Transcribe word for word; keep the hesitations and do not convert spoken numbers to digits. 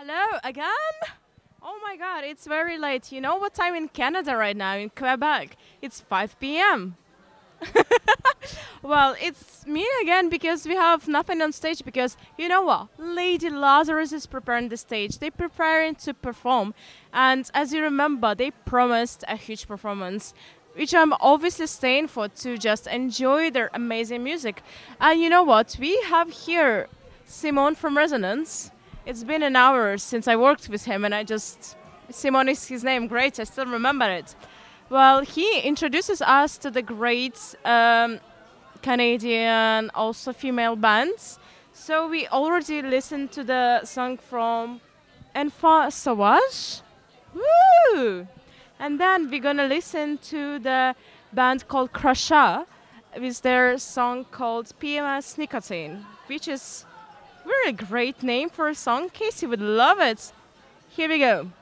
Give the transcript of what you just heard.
Hello again? Oh my god, it's very late. You know what time in Canada right now, in Quebec? It's five p m. Well, it's me again because we have nothing on stage because you know what? Lady Lazarus is preparing the stage. They're preparing to perform. And as you remember, they promised a huge performance, which I'm obviously staying for to just enjoy their amazing music. And you know what? We have here Simon from Resonance. It's been an hour since I worked with him, and I just. Simon is his name. Great, I still remember it. Well, he introduces us to the great um, Canadian, also female bands. So we already listened to the song from Enfant Sauvage. Woo! And then we're gonna listen to the band called Crusha with their song called P M S Nicotine, which is really great name for a song. Casey would love it. Here we go.